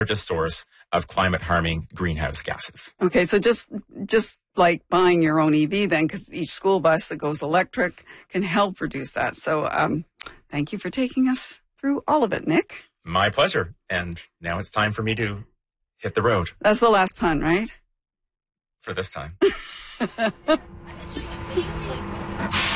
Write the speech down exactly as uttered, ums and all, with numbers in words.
largest source of climate-harming greenhouse gases. Okay, so just just like buying your own E V then, because each school bus that goes electric can help reduce that. So um, thank you for taking us through all of it, Nick. My pleasure. And now it's time for me to hit the road. That's the last pun, right? For this time.